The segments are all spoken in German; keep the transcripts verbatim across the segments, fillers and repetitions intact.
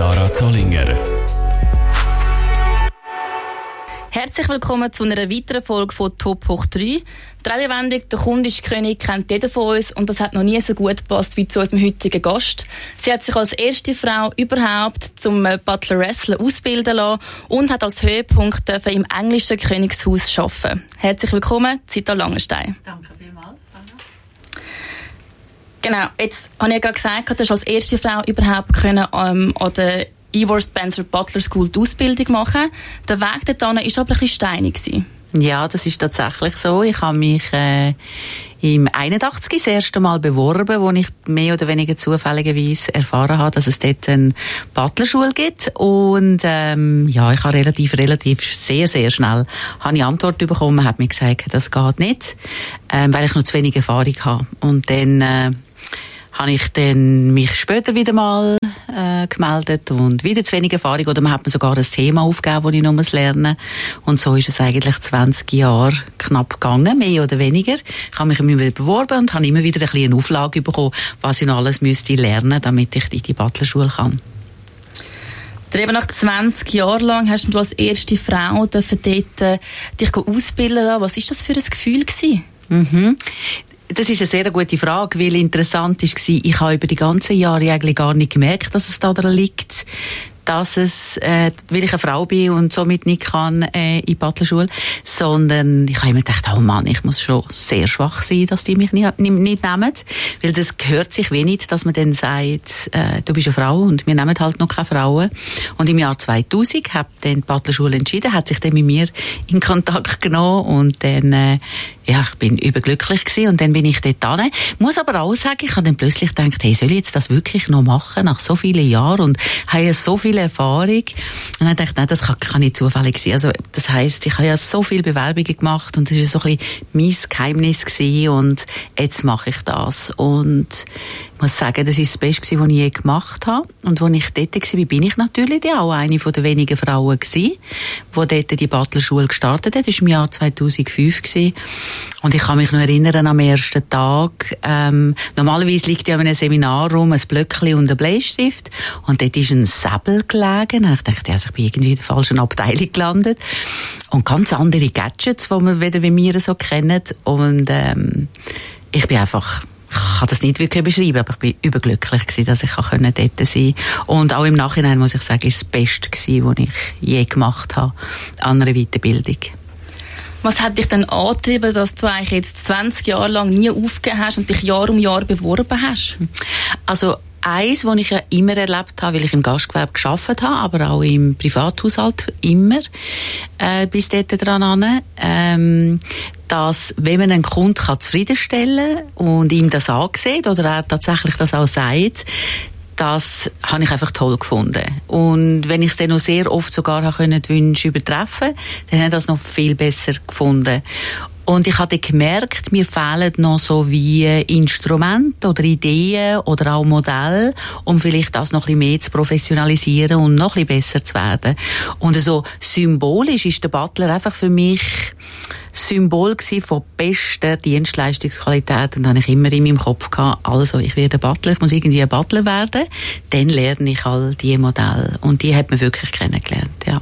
Sarah Zollinger. Herzlich willkommen zu einer weiteren Folge von Top hoch drei. Die Radiowendung «Der Kunde ist König» kennt jeder von uns und das hat noch nie so gut gepasst wie zu unserem heutigen Gast. Sie hat sich als erste Frau überhaupt zum Butler Wrestler ausbilden lassen und hat als Höhepunkt im englischen Königshaus arbeiten. Herzlich willkommen, Zita Langenstein. Danke vielmals, Anna. Genau, jetzt habe ich ja gerade gesagt, du hast als erste Frau überhaupt können, ähm, an der Ivor Spencer Butler School die Ausbildung machen. Der Weg dorthin war aber ein bisschen steinig. Ja, das ist tatsächlich so. Ich habe mich äh, im einundachtzig das erste Mal beworben, wo ich mehr oder weniger zufälligerweise erfahren habe, dass es dort eine Butlerschule gibt. Und ähm, ja, ich habe relativ, relativ sehr, sehr schnell habe ich Antwort bekommen. Man hat mir gesagt, das geht nicht, ähm, weil ich noch zu wenig Erfahrung habe. Und dann äh, habe ich dann mich später wieder mal äh, gemeldet und wieder zu wenig Erfahrung. Oder man hat mir sogar ein Thema aufgegeben, das ich noch lernen muss. Und so ist es eigentlich zwanzig Jahre knapp gegangen, mehr oder weniger. Ich habe mich immer wieder beworben und habe immer wieder ein bisschen eine Auflage bekommen, was ich noch alles müsste lernen, damit ich in die Butlerschule kann. Eben nach zwanzig Jahren lang hast du als erste Frau dort, äh, dich ausbilden lassen. Was war das für ein Gefühl gewesen? Mhm. Das ist eine sehr gute Frage, weil interessant war, ich habe über die ganzen Jahre eigentlich gar nicht gemerkt, dass es daran liegt, dass es, äh, weil ich eine Frau bin und somit nicht kann äh, in die Butlerschule, sondern ich habe immer gedacht, oh Mann, ich muss schon sehr schwach sein, dass die mich nicht, nicht, nicht nehmen, weil das gehört sich wenig, dass man dann sagt, äh, du bist eine Frau und wir nehmen halt noch keine Frauen. Und im Jahr zweitausend hat dann die Butlerschule entschieden, hat sich dann mit mir in Kontakt genommen und dann äh, ja, ich bin überglücklich gewesen und dann bin ich dort hin. Muss aber auch sagen, ich habe dann plötzlich gedacht, hey, soll ich jetzt das wirklich noch machen, nach so vielen Jahren und habe ja so viel Erfahrung. Und dann dachte ich, nein, das kann, kann nicht zufällig sein. Also, das heisst, ich habe ja so viele Bewerbungen gemacht und das war so ein bisschen mein Geheimnis gewesen und jetzt mache ich das. Und ich muss sagen, das war das Beste, was ich je gemacht habe. Und als ich dort war, bin ich natürlich auch eine der wenigen Frauen gewesen, die dort die Butlerschule gestartet hat. Das war im Jahr zweitausendfünf gewesen. Und ich kann mich noch erinnern, am ersten Tag, ähm, normalerweise liegt ja in einem Seminar rum ein Blöckchen und ein Bleistift. Und dort ist ein Säbel gelegen. Und ich dachte, also ich bin irgendwie in der falschen Abteilung gelandet. Und ganz andere Gadgets, die wir wieder wie wir so kennen. Und ähm, ich bin einfach... Ich kann das nicht wirklich beschreiben, aber ich bin überglücklich gewesen, dass ich dort sein konnte. Und auch im Nachhinein muss ich sagen, ist das Beste gewesen, was ich je gemacht habe an einer Weiterbildung. Was hat dich denn angetrieben, dass du eigentlich jetzt zwanzig Jahre lang nie aufgegeben hast und dich Jahr um Jahr beworben hast? Also eins, was ich ja immer erlebt habe, weil ich im Gastgewerbe gearbeitet habe, aber auch im Privathaushalt immer äh, bis dort dran an, ähm, dass wenn man einen Kunden kann zufriedenstellen kann und ihm das ansieht oder er tatsächlich das auch sagt, das habe ich einfach toll gefunden. Und wenn ich es dann noch sehr oft sogar habe können, die Wünsche übertreffen, dann habe ich das noch viel besser gefunden. Und ich habe gemerkt, mir fehlen noch so wie Instrumente oder Ideen oder auch Modelle, um vielleicht das noch ein bisschen mehr zu professionalisieren und noch ein bisschen besser zu werden. Und so symbolisch ist der Butler einfach für mich Symbol von bester Dienstleistungsqualität. Und dann habe ich immer in meinem Kopf gehabt, also ich werde Butler, ich muss irgendwie ein Butler werden, dann lerne ich all diese Modelle. Und die hat man wirklich kennengelernt, ja.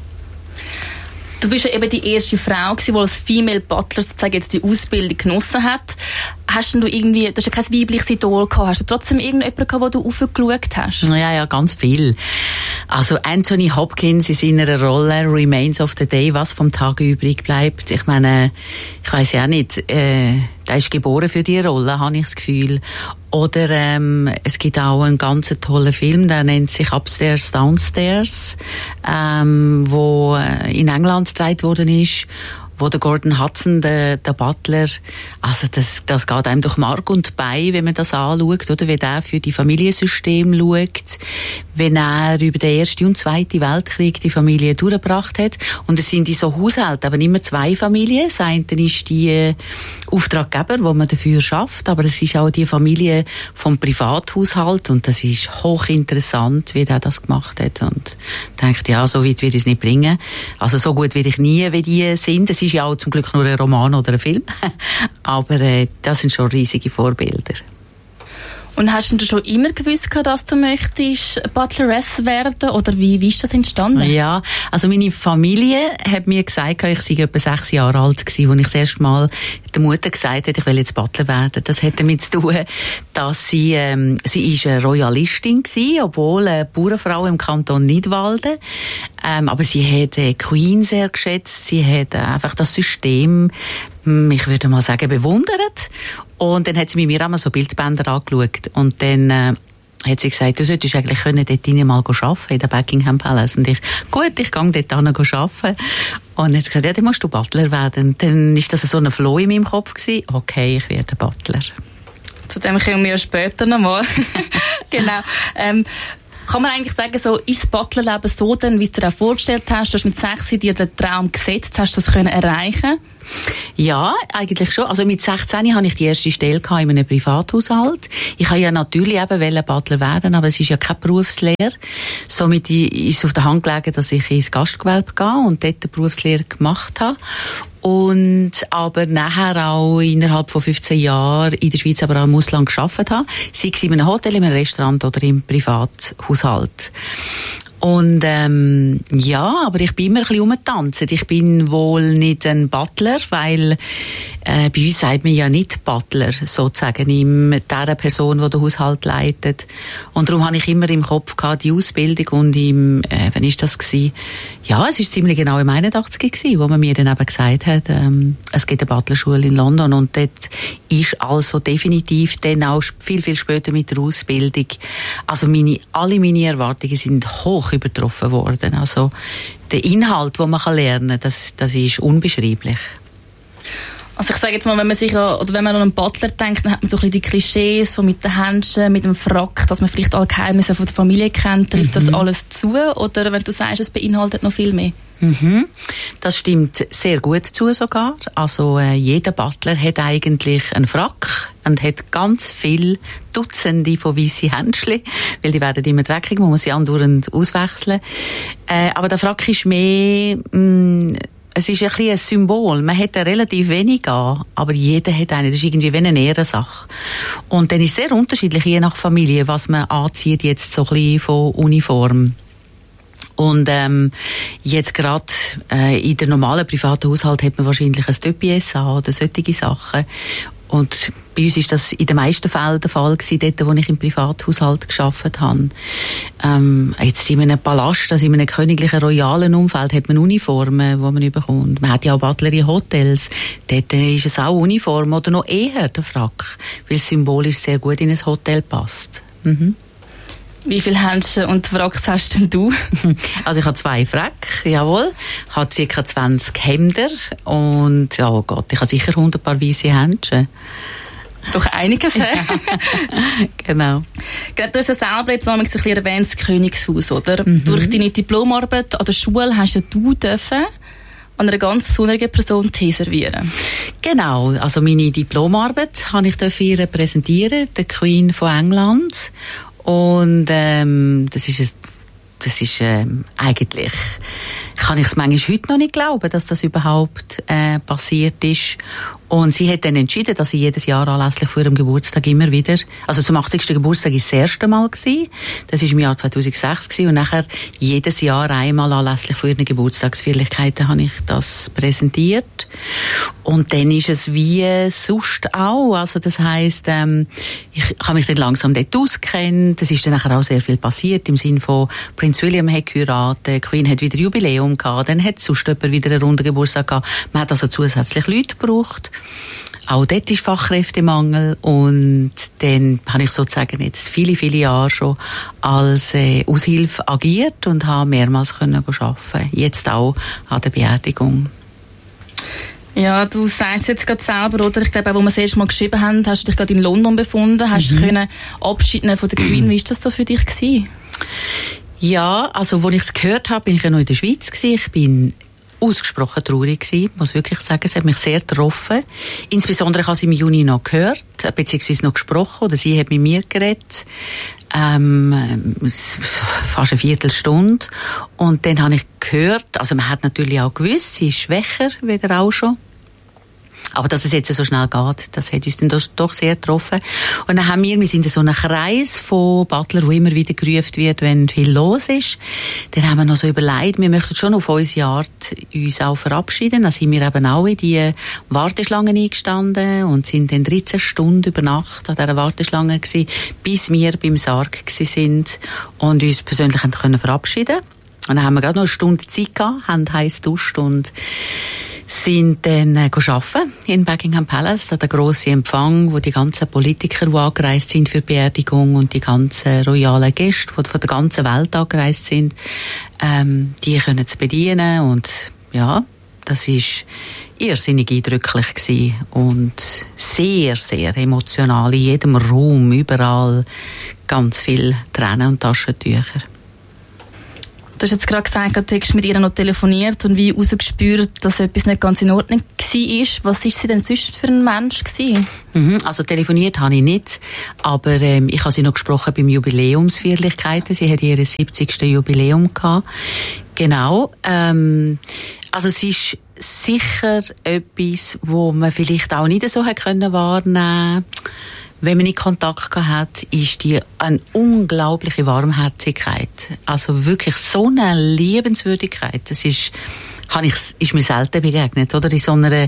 Du bist ja eben die erste Frau gewesen, die als Female Butler sozusagen jetzt die Ausbildung genossen hat. Hast du irgendwie, du hast ja kein weibliches Idol gehabt, hast du trotzdem irgendjemanden gehabt, wo du aufgeschaut hast? Ja, ja, ganz viel. Also Anthony Hopkins in seiner Rolle Remains of the Day, was vom Tag übrig bleibt. Ich meine, ich weiss ja nicht, äh, der ist geboren für die Rolle, habe ich das Gefühl. Oder ähm, es gibt auch einen ganz tollen Film, der nennt sich Upstairs, Downstairs, ähm, wo in England gedreht worden ist, wo der Gordon Hudson, der, der Butler, also das, das geht einem durch Mark und Bein, wenn man das anschaut, oder? Wie der für die Familiensystem schaut, wenn er über den Ersten und Zweiten Weltkrieg die Familie durchgebracht hat. Und es sind in so Haushalten aber immer zwei Familien. Das eine ist die Auftraggeber, wo man dafür schafft, aber es ist auch die Familie vom Privathaushalt und das ist hochinteressant, wie der das gemacht hat. Und ich dachte, ja, so weit würde ich es nicht bringen. Also so gut werde ich nie, wie die sind. Es ist ja auch zum Glück nur ein Roman oder ein Film. Aber äh, das sind schon riesige Vorbilder. Und hast du schon immer gewusst, dass du möchtest Butleress werden? Oder wie, wie ist das entstanden? Ja, also meine Familie hat mir gesagt, ich sei etwa sechs Jahre alt gewesen, als ich das erste Mal der Mutter gesagt habe, ich will jetzt Butler werden. Das hat damit zu tun, dass sie, ähm, sie ist eine Royalistin gewesen, obwohl eine Bauernfrau im Kanton Nidwalden. Ähm, aber sie hat äh, Queen sehr geschätzt. Sie hat äh, einfach das System, ich würde mal sagen, bewundert. Und dann hat sie mit mir einmal so Bildbänder angeschaut. Und dann äh, hat sie gesagt, du solltest eigentlich können dort rein mal arbeiten, in der Buckingham Palace. Und ich, gut, ich gehe dort hin arbeiten. Und dann hat sie gesagt, ja, dann musst du Butler werden. Und dann war das so ein Flow in meinem Kopf gewesen. Okay, ich werde Butler. Zu dem kommen wir später nochmal. Genau. Ähm, Kann man eigentlich sagen, so, ist das Butlerleben so, denn, wie du dir auch vorgestellt hast, du hast mit sechs dir den Traum gesetzt, hast du das können erreichen? Ja, eigentlich schon. Also mit sechzehn hatte ich die erste Stelle in einem Privathaushalt. Ich wollte ja natürlich eben Butler werden, aber es ist ja keine Berufslehre. Somit ist es auf der Hand gelegen, dass ich ins Gastgewerbe gehe und dort eine Berufslehre gemacht habe. Und aber nachher auch innerhalb von fünfzehn Jahren in der Schweiz, aber auch im Ausland gearbeitet habe. Sei es in einem Hotel, in einem Restaurant oder im Privathaushalt. Und ähm, ja, aber ich bin immer ein bisschen rumgetanzt. Ich bin wohl nicht ein Butler, weil äh, bei uns sagt man ja nicht Butler, sozusagen, in der Person, die den Haushalt leitet. Und darum habe ich immer im Kopf gehabt, die Ausbildung und im, äh, wann ist das gewesen? Ja, es ist ziemlich genau im einundachtzig gewesen, wo man mir dann eben gesagt hat, ähm, es gibt eine Butlerschule in London und dort ist also definitiv dann auch viel, viel später mit der Ausbildung, also meine, alle meine Erwartungen sind hoch übertroffen worden. Also der Inhalt, den man lernen kann, das, das ist unbeschreiblich. Also ich sage jetzt mal, wenn man sich an, oder wenn man an einen Butler denkt, dann hat man so ein bisschen die Klischees von mit den Händchen, mit dem Frack, dass man vielleicht alle Geheimnisse von der Familie kennt. Trifft mhm. das alles zu? Oder wenn du sagst, es beinhaltet noch viel mehr? Mhm. Das stimmt sehr gut zu sogar. Also äh, jeder Butler hat eigentlich einen Frack und hat ganz viele Dutzende von weißen Händchen, weil die werden immer dreckig, man muss sie andauernd auswechseln. Äh, aber der Frack ist mehr... Mh, es ist ein bisschen ein Symbol. Man hat relativ wenig an, aber jeder hat einen. Das ist irgendwie wie eine Ehrensache. Und dann ist es sehr unterschiedlich, je nach Familie, was man anzieht, jetzt so ein bisschen von Uniform. Und ähm, jetzt gerade äh, in der normalen privaten Haushalt hat man wahrscheinlich ein Töppies an oder solche Sachen. Und bei uns ist das in den meisten Fällen der Fall gewesen, dort, wo ich im Privathaushalt gearbeitet habe. Ähm, jetzt in einem Palast, also in einem königlichen, royalen Umfeld, hat man Uniformen, die man bekommt. Man hat ja auch Butler in Hotels. Dort ist es auch Uniform oder noch eher der Frack, weil es symbolisch sehr gut in ein Hotel passt. Mhm. Wie viele Händchen und Fracks hast denn du? Also ich habe zwei Frack, jawohl. Ich habe ca. zwanzig Hemder und, oh Gott, ich habe sicher hundert Paar weisse Händchen. Doch einiges, ja. Genau. Du hast ja selber jetzt noch ein bisschen erwähnt, das Königshaus, oder? Mhm. Durch deine Diplomarbeit an der Schule hast ja du dürfen an einer ganz besonderen Person Tee servieren. Genau, also meine Diplomarbeit habe ich ihr präsentieren, der Queen von England. Und ähm, das ist, ein, das ist ähm, eigentlich, kann ich es manchmal heute noch nicht glauben, dass das überhaupt äh, passiert ist. Und sie hat dann entschieden, dass sie jedes Jahr anlässlich von ihrem Geburtstag immer wieder, also zum achtzigsten Geburtstag war das erste Mal gewesen, das war im Jahr zweitausendsechs gewesen, und nachher jedes Jahr einmal anlässlich von ihren Geburtstagsfeierlichkeiten habe ich das präsentiert. Und dann ist es wie sonst auch, also das heisst, ähm, ich habe mich dann langsam dort ausgekennt, es ist dann nachher auch sehr viel passiert, im Sinne von Prinz William hat geheiratet, Queen hat wieder Jubiläum gehabt, dann hat sonst jemand wieder einen runden Geburtstag gehabt, man hat also zusätzlich Leute gebraucht. Auch dort ist Fachkräftemangel und dann habe ich sozusagen jetzt viele, viele Jahre schon als äh, Aushilfe agiert und habe mehrmals können arbeiten. Jetzt auch an der Beerdigung. Ja, du sagst es jetzt gerade selber, oder? Ich glaube, als wir das erste Mal geschrieben haben, hast du dich gerade in London befunden, hast mhm. du können Abschied nehmen von der Queen. Wie war das so für dich gewesen? Ja, also als ich es gehört habe, bin ich ja noch in der Schweiz gewesen. Ich bin ausgesprochen traurig gewesen, muss wirklich sagen. Es hat mich sehr getroffen. Insbesondere habe ich es im Juni noch gehört, beziehungsweise noch gesprochen, oder sie hat mit mir geredet. Ähm, fast eine Viertelstunde. Und dann habe ich gehört, also man hat natürlich auch gewusst, sie ist schwächer, wieder auch schon. Aber dass es jetzt so schnell geht, das hat uns dann doch sehr getroffen. Und dann haben wir, wir sind in so einem Kreis von Butler, wo immer wieder gerufen wird, wenn viel los ist. Dann haben wir noch so überlegt, wir möchten schon auf unsere Art uns auch verabschieden. Dann sind wir eben auch in die Warteschlange eingestanden und sind dann dreizehn Stunden über Nacht an dieser Warteschlange gewesen, bis wir beim Sarg gewesen sind und uns persönlich haben können verabschieden. Und dann haben wir gerade noch eine Stunde Zeit gehabt, haben heiß geduscht und sind dann äh, arbeiten in Buckingham Palace, da der grosse Empfang, wo die ganzen Politiker, die angereist sind für die Beerdigung und die ganzen royalen Gäste, die von der ganzen Welt angereist sind, ähm, die können es bedienen und ja, das ist irrsinnig eindrücklich gewesen und sehr, sehr emotional, in jedem Raum, überall ganz viel Tränen und Taschentücher. Du hast jetzt gerade gesagt, du hast mit ihr noch telefoniert und wie herausgespürt, dass etwas nicht ganz in Ordnung war. Was war sie denn sonst für ein Mensch gewesen? Mhm, also telefoniert habe ich nicht, aber ähm, ich habe sie noch gesprochen beim Jubiläumsfeierlichkeiten. Sie hat ihr siebzigsten Jubiläum gehabt. Genau. Ähm, also es ist sicher etwas, wo man vielleicht auch nicht so hat können wahrnehmen. Wenn man nicht Kontakt hat, ist die eine unglaubliche Warmherzigkeit. Also wirklich so eine Liebenswürdigkeit. Das ist, habe ich, ist mir selten begegnet, oder? In so einer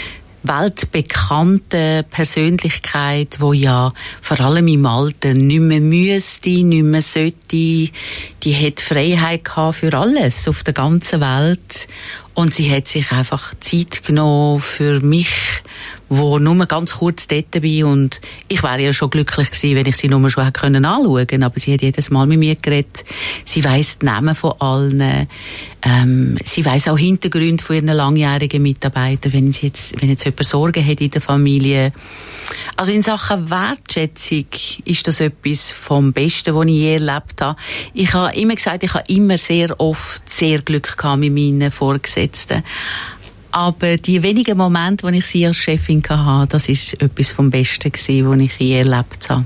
weltbekannten Persönlichkeit, wo ja vor allem im Alter nicht mehr müsste, nicht mehr sollte. Die hat Freiheit gehabt für alles auf der ganzen Welt. Und sie hat sich einfach Zeit genommen für mich, wo nur ganz kurz dort bin. Und ich wäre ja schon glücklich gewesen, wenn ich sie nur schon hätte können anschauen können. Aber sie hat jedes Mal mit mir geredet. Sie weiss die Namen von allen. Ähm, sie weiss auch Hintergründe von ihren langjährigen Mitarbeitern, wenn sie jetzt, wenn jetzt jemand Sorgen hat in der Familie. Also in Sachen Wertschätzung ist das etwas vom Besten, was ich je erlebt habe. Ich habe immer gesagt, ich habe immer sehr oft sehr Glück gehabt mit meinen Vorgesetzten. Aber die wenigen Momente, wo ich sie als Chefin hatte, das ist etwas vom Besten gewesen, was ich je erlebt habe.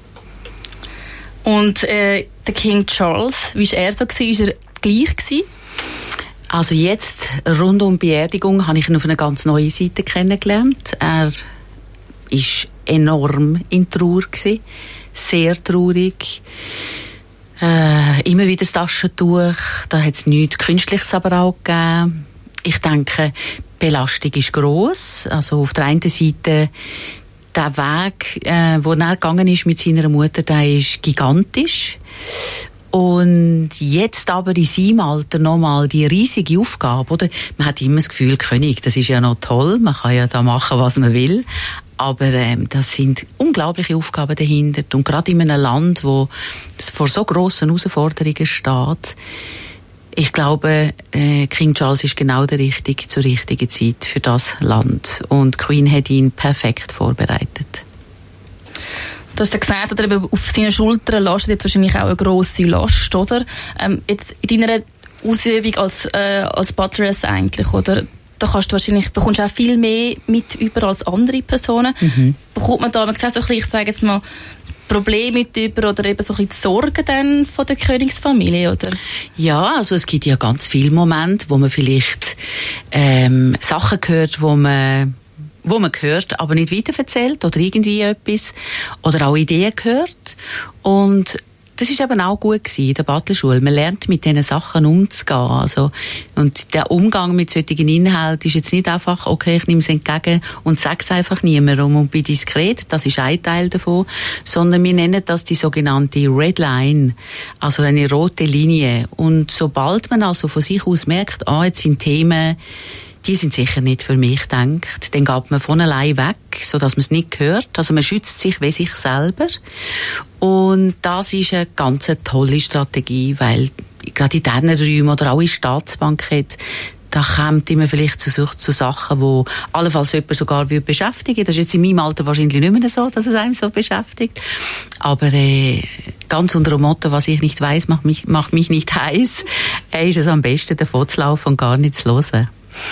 Und äh, der King Charles, wie war er so? War er gleich gewesen? Also jetzt, rund um die Beerdigung, habe ich ihn auf eine ganz neue Seite kennengelernt. Er ist enorm in Trauer gewesen, sehr traurig. Äh, immer wieder das Taschentuch, da hat es nichts Künstliches aber auch gegeben. Ich denke, die Belastung ist gross. Also auf der einen Seite der Weg, äh, wo er gegangen ist mit seiner Mutter, der ist gigantisch. Und jetzt aber in seinem Alter nochmal die riesige Aufgabe, oder? Man hat immer das Gefühl, König, das ist ja noch toll, man kann ja da machen, was man will. Aber ähm, das sind unglaubliche Aufgaben dahinter. Und gerade in einem Land, wo es vor so grossen Herausforderungen steht, ich glaube, äh, King Charles ist genau der Richtige zur richtigen Zeit für das Land. Und Queen hat ihn perfekt vorbereitet. Du hast ja gesagt, oder eben auf seinen Schultern lastet jetzt wahrscheinlich auch eine grosse Last, oder? Ähm, jetzt in deiner Ausübung als, äh, als Butleress eigentlich, oder? Da kannst du wahrscheinlich, bekommst auch viel mehr mit über als andere Personen. Mhm. Bekommt man da, man sieht so ein bisschen, ich sage jetzt mal, Probleme mit über oder eben so ein bisschen die Sorgen dann von der Königsfamilie, oder? Ja, also es gibt ja ganz viele Momente, wo man vielleicht ähm, Sachen hört, wo man wo man hört, aber nicht weiterverzählt oder irgendwie etwas oder auch Ideen hört. Und das ist eben auch gut gewesen in der Butlerschule. Man lernt mit diesen Sachen umzugehen. Also, und der Umgang mit solchen Inhalten ist jetzt nicht einfach, okay, ich nehme es entgegen und sage es einfach niemandem und bin diskret. Das ist ein Teil davon. Sondern wir nennen das die sogenannte Red Line. Also eine rote Linie. Und sobald man also von sich aus merkt, ah, jetzt sind Themen, die sind sicher nicht für mich gedacht. Dann geht man von allein weg, sodass man es nicht hört. Also man schützt sich wie sich selber. Und das ist eine ganz tolle Strategie, weil gerade in diesen Räumen oder auch in Staatsbankett, da kommt immer vielleicht zu, zu Sachen, die allenfalls jemand sogar beschäftigen würde. Das ist jetzt in meinem Alter wahrscheinlich nicht mehr so, dass es einem so beschäftigt. Aber äh, ganz unter dem Motto, was ich nicht weiss, macht mich, macht mich nicht heiß, äh, ist es am besten, davon zu laufen und gar nicht zu hören.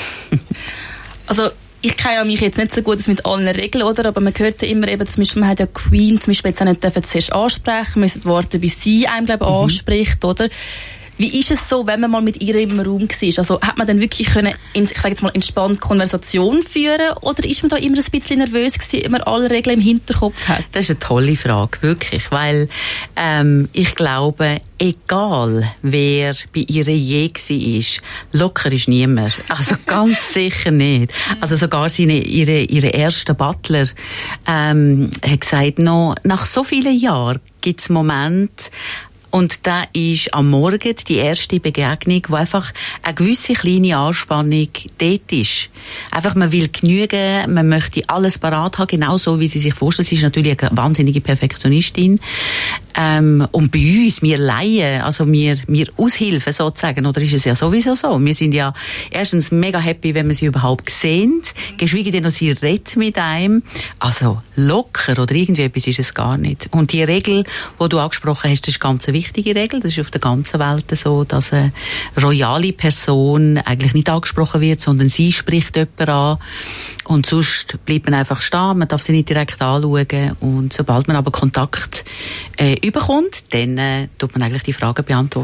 Also ich kenne ja mich jetzt nicht so gut mit allen Regeln, oder? Aber man hört ja immer eben, zum Beispiel, man hat ja Queen zum Beispiel jetzt auch nicht dürfen zuerst ansprechen, man müssen warten, bis sie einem, glaube ich, mhm. anspricht, oder? Wie ist es so, wenn man mal mit ihr im Raum war? Also hat man dann wirklich können, ich sage jetzt mal, entspannt Konversation führen oder ist man da immer ein bisschen nervös gewesen, wenn man alle Regeln im Hinterkopf hat? Das ist eine tolle Frage, wirklich, weil ähm, ich glaube, egal wer bei ihr je war, locker ist niemand. Also ganz sicher nicht. Also sogar seine, ihre, ihre erste Butler ähm, hat gesagt, noch, nach so vielen Jahren gibt es Momente, und da ist am Morgen die erste Begegnung, wo einfach eine gewisse kleine Anspannung dort ist. Einfach, man will genügen, man möchte alles parat haben, genau so, wie sie sich vorstellt. Sie ist natürlich eine wahnsinnige Perfektionistin. Ähm, und bei uns, wir Laien, also wir, wir Aushilfen sozusagen, oder ist es ja sowieso so? Wir sind ja erstens mega happy, wenn wir sie überhaupt sehen, geschweige denn, dass sie redet mit einem. Also locker oder irgendwie etwas ist es gar nicht. Und die Regel, die du angesprochen hast, das ist ganz eine wichtige Regel. Das ist auf der ganzen Welt so, dass eine royale Person eigentlich nicht angesprochen wird, sondern sie spricht jemanden an. Und sonst bleibt man einfach stehen, man darf sie nicht direkt anschauen. Und sobald man aber Kontakt äh, überkommt, dann äh, tut man eigentlich die Fragen beantworten.